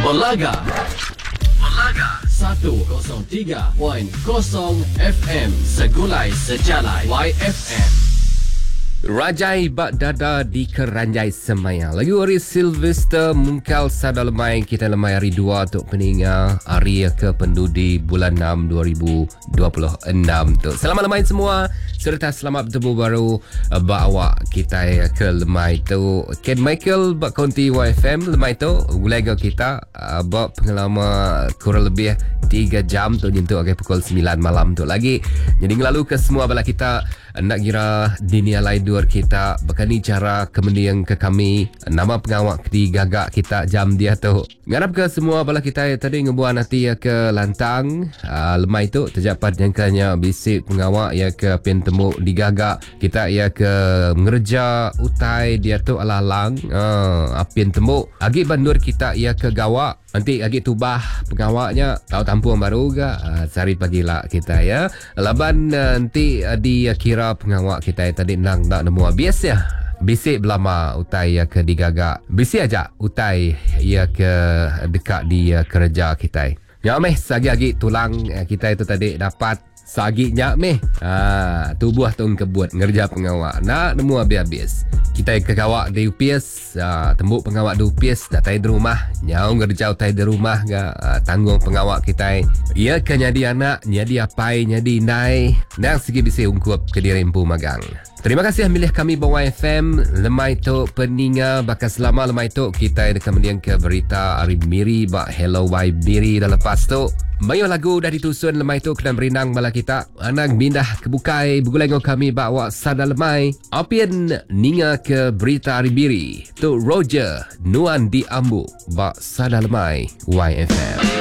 Melaga 103.0 FM Segulai Sejalai YFM. Rajai bak dada di keranjai semaya. Lagu hari Sylvester Mungkal Sada Lemai. Kita lemai hari 2 untuk peninga hari ke pendudi bulan 6 2026 tu. Selamat lemai semua. Serta selamat bertemu baru bak awak kita ke lemai tu. Ken Michael bak konti YFM lemai tu. Gulega kita bak pengalaman kurang lebih 3 jam tu nyentuh pukul 9 malam tu lagi. Jadi ngelalu ke semua bala kita nak kira dunia lain dua kita bekani cara kemudian ke kami nama pengawak di gagak kita jam dia tu ngarap ke semua bala kita tadi ngebuat nanti ya ke lantang lemai tu terdapat jangkanya bisik pengawak ya ke pin temu di gagak kita ya ke ngerja utai dia tu alalang apin temu agi bandur kita ya ke gawak nanti agi tubah pengawaknya tahu tampung baru ga cari pagilah kita ya laban nanti di kira pengawak kita tadi nang nak nemu habis ya bisik belama utai ya ke digagak bisik aja utai ya ke dekat di kerja kita ya meh sagi-agi tulang kita itu tadi dapat sagi nyak meh tubuh tu kebut ngerja pengawak nak nemu habis-habis kita ke kawak di UPS tembuk pengawak di UPS datai di rumah nyau ngerja utai di rumah ga tanggung pengawak kita ia ke nyadi anak nyadi apai nyadi indai dan segi bisa ungkup ke diri empu magang. Terima kasih milih kami Bawah FM lemai tu peninga bakas selama lemai tu kita ada kemudian ke berita hari miri bak Hello Why Biri dah lepas tu banyak lagu dah ditusun lemai tu kena berenang bala kita anak bindah kebukai bergulengo kami bak wak sada lemai apian ninga ke berita hari biri tu Roger Nuan di Ambu bak sada lemai YFM.